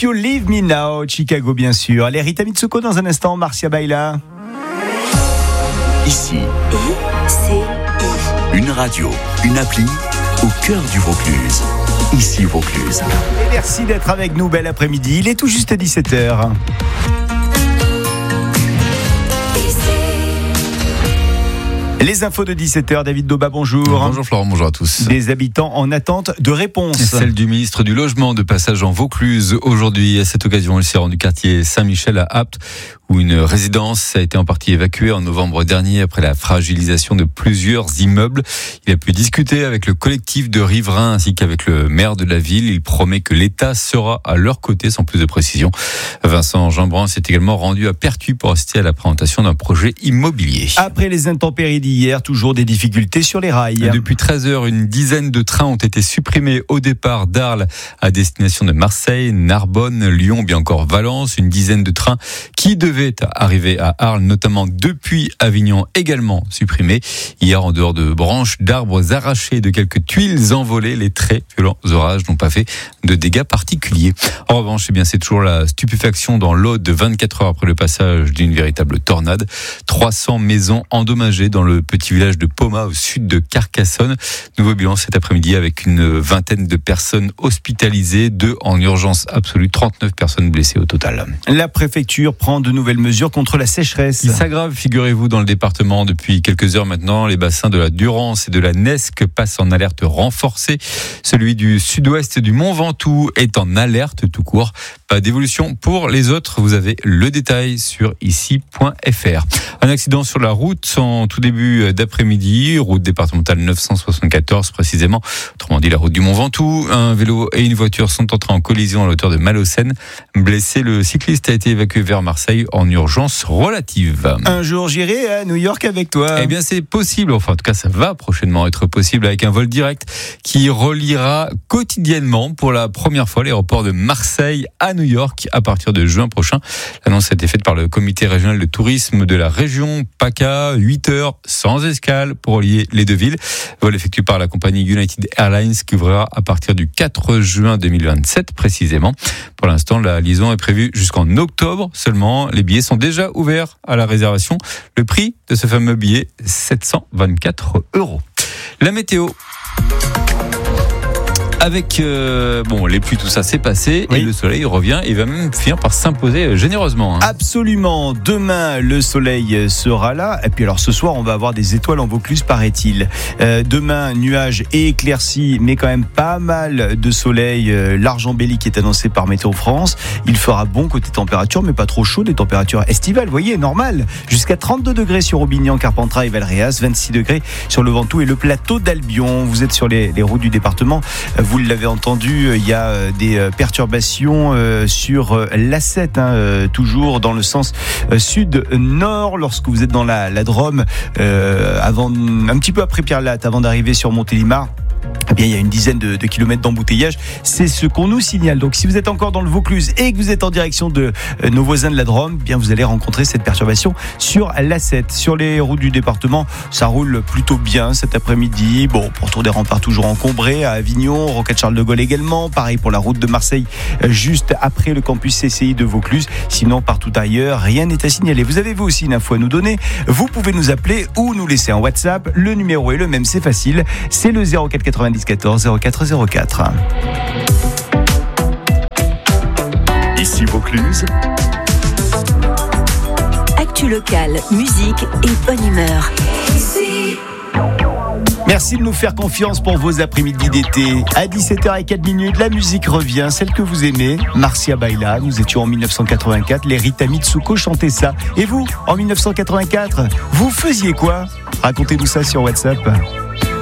You Leave Me Now, Chicago bien sûr. Les Rita Mitsuko dans un instant, Marcia Baila. Ici, une radio, une appli au cœur du Vaucluse. Ici Vaucluse. Et merci d'être avec nous, bel après-midi. Il est tout juste 17h. Les infos de 17h, David Doba, bonjour. Bonjour Florent, bonjour à tous. Des habitants en attente de réponse. Celle du ministre du Logement de passage en Vaucluse. Aujourd'hui, à cette occasion, il s'est rendu quartier Saint-Michel à Apt, où une résidence a été en partie évacuée en novembre dernier après la fragilisation de plusieurs immeubles. Il a pu discuter avec le collectif de riverains ainsi qu'avec le maire de la ville. Il promet que l'État sera à leur côté, sans plus de précision. Vincent Jeanbrun s'est également rendu à Pertuis pour assister à la présentation d'un projet immobilier. Après les intempéries d'hier, toujours des difficultés sur les rails. Depuis 13h, une dizaine de trains ont été supprimés au départ d'Arles à destination de Marseille, Narbonne, Lyon, bien encore Valence. Une dizaine de trains qui devaient arriver à Arles, notamment depuis Avignon, également supprimés. Hier, en dehors de branches d'arbres arrachés et de quelques tuiles envolées, les très violents orages n'ont pas fait de dégâts particuliers. En revanche, c'est toujours la stupéfaction dans l'Aude, 24 heures après le passage d'une véritable tornade. 300 maisons endommagées dans le petit village de Poma, au sud de Carcassonne. Nouveau bilan cet après-midi avec une vingtaine de personnes hospitalisées, 2 en urgence absolue, 39 personnes blessées au total. La préfecture prend de nouvelles mesures contre la sécheresse. Il s'aggrave, figurez-vous, dans le département depuis quelques heures maintenant. Les bassins de la Durance et de la Nesque passent en alerte renforcée. Celui du sud-ouest du Mont Ventoux est en alerte tout court. Pas d'évolution pour les autres. Vous avez le détail sur ici.fr. Un accident sur la route en tout début d'après-midi, route départementale 974 précisément, autrement dit la route du Mont Ventoux. Un vélo et une voiture sont entrés en collision à l'auteur de Malocène. Blessé, le cycliste a été évacué vers Marseille en urgence relative. Un jour, j'irai à New York avec toi. Eh bien, c'est possible. Enfin, en tout cas, ça va prochainement être possible avec un vol direct qui reliera quotidiennement pour la première fois l'aéroport de Marseille à New York à partir de juin prochain. L'annonce a été faite par le comité régional de tourisme de la région PACA. 8 heures sans escale pour relier les deux villes. Vol effectué par la compagnie United Airlines qui ouvrira à partir du 4 juin 2027 précisément. Pour l'instant, la liaison est prévue jusqu'en octobre seulement. Les billets sont déjà ouverts à la réservation. Le prix de ce fameux billet, 724 €. La météo. Avec les pluies, tout ça s'est passé, oui. Et le soleil revient et va même finir par s'imposer généreusement. Absolument. Demain, le soleil sera là. Et puis alors ce soir, on va avoir des étoiles en Vaucluse, paraît-il. Demain, nuages et éclaircies, mais quand même pas mal de soleil. Large embellie qui est annoncé par Météo France. Il fera bon côté température, mais pas trop chaud. Des températures estivales, vous voyez, normal. Jusqu'à 32 degrés sur Aubignan, Carpentras et Valréas, 26 degrés sur le Ventoux et le plateau d'Albion. Vous êtes sur les routes du département. Vous l'avez entendu, il y a des perturbations sur l'A7, toujours dans le sens sud-nord. Lorsque vous êtes dans la Drôme, un petit peu après Pierre-Latte, avant d'arriver sur Montélimar, eh bien, il y a une dizaine de kilomètres d'embouteillage. C'est ce qu'on nous signale. Donc, si vous êtes encore dans le Vaucluse et que vous êtes en direction de nos voisins de la Drôme, bien, vous allez rencontrer cette perturbation sur l'A7. Sur les routes du département, ça roule plutôt bien cet après-midi. Bon, pourtour des remparts toujours encombré à Avignon, Rocade Charles de Gaulle également. Pareil pour la route de Marseille, juste après le campus CCI de Vaucluse. Sinon, partout ailleurs, rien n'est à signaler. Vous avez vous aussi une info à nous donner. Vous pouvez nous appeler ou nous laisser un WhatsApp. Le numéro est le même, c'est facile. C'est le 04 90 14 04 04. Ici Vaucluse. Actu locale, musique et bonne humeur. Merci de nous faire confiance pour vos après-midi d'été. À 17h04, la musique revient, celle que vous aimez. Marcia Baila, nous étions en 1984, les Rita Mitsuko chantaient ça. Et vous, en 1984, vous faisiez quoi ? Racontez-nous ça sur WhatsApp.